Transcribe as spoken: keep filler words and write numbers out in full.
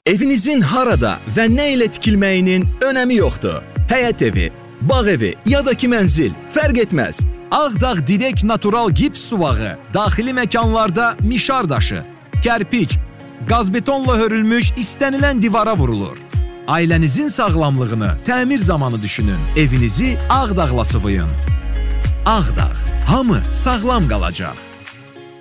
Evinizin harada və nə ilə tikilməyinin önəmi yoxdur. Həyət evi, bağ evi ya da ki mənzil, fərq etməz. Ağdağ Direk Natural Gips suvağı, daxili məkanlarda mişar daşı, kərpiç, qazbetonla hörülmüş istənilən divara vurulur. Ailənizin sağlamlığını təmir zamanı düşünün, evinizi Ağdağla sıvayın. Ağdağ, hamı sağlam qalacaq.